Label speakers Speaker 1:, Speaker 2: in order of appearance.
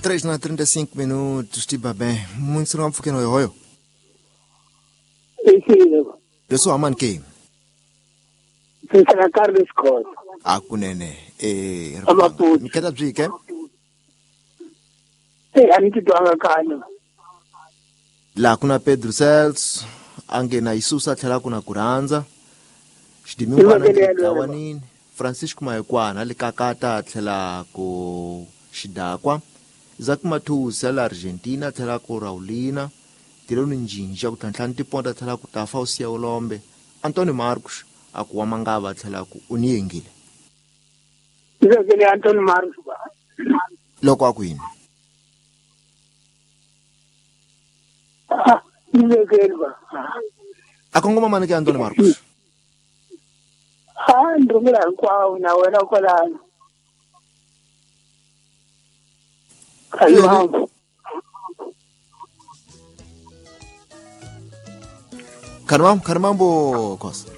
Speaker 1: 3:35 minutos, tiba bem. Muito será porque não é hoyo. Leso aman ke.
Speaker 2: Sina Carlos Scott.
Speaker 1: Akunene.
Speaker 2: Amaputi.
Speaker 1: Miketa bjike.
Speaker 2: Anititwanga kano.
Speaker 1: La kuna Pedro Cells, ange na Isusa tela kuna kuranza. Xidimi wana ngitawa nini. Francisco Maekwana likakata tela ku xidakwa. Zakumathusa la Argentina tela ku Raulina. Tironi njinja kutantlani tiponta tela ku tafa usiya ulombe. Antônio Marcos akuwa mangava tela ku uniyengile.
Speaker 2: Izakele Antônio Marcos.
Speaker 1: Loko akwini.
Speaker 2: Izakele ba.
Speaker 1: Akongoma manike Antônio Marcos.
Speaker 2: Ndrumira kwao na wena kolana.
Speaker 1: Karmambo kosa.